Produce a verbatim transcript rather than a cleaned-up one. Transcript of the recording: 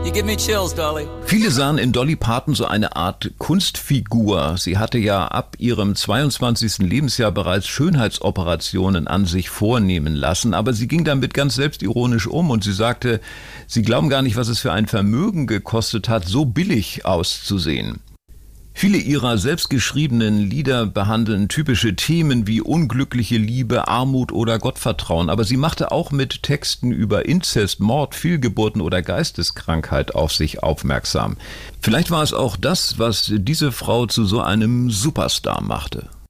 You give me chills, Dolly. Viele sahen in Dolly Parton so eine Art Kunstfigur. Sie hatte ja ab ihrem zweiundzwanzigsten Lebensjahr bereits Schönheitsoperationen an sich vornehmen lassen, aber sie ging damit ganz selbstironisch um und sie sagte, sie glauben gar nicht, was es für ein Vermögen gekostet hat, so billig auszusehen. Viele ihrer selbstgeschriebenen Lieder behandeln typische Themen wie unglückliche Liebe, Armut oder Gottvertrauen, aber sie machte auch mit Texten über Inzest, Mord, Fehlgeburten oder Geisteskrankheit auf sich aufmerksam. Vielleicht war es auch das, was diese Frau zu so einem Superstar machte.